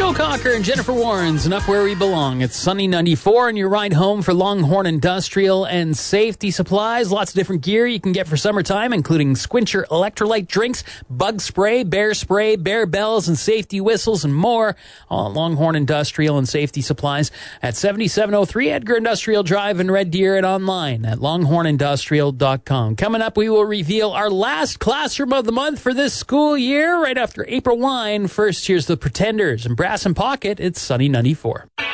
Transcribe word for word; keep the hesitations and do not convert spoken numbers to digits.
Joe Cocker and Jennifer Warrens, and up where we belong. It's Sunny ninety-four, and your ride home for Longhorn Industrial and Safety Supplies. Lots of different gear you can get for summertime, including Squincher electrolyte drinks, bug spray, bear spray, bear bells, and safety whistles, and more. All at Longhorn Industrial and Safety Supplies at seventy-seven oh three Edgar Industrial Drive in Red Deer, and online at longhorn industrial dot com. Coming up, we will reveal our last classroom of the month for this school year right after April Wine. First, here's the Pretenders and Brass and Pocket. It's Sunny ninety-four.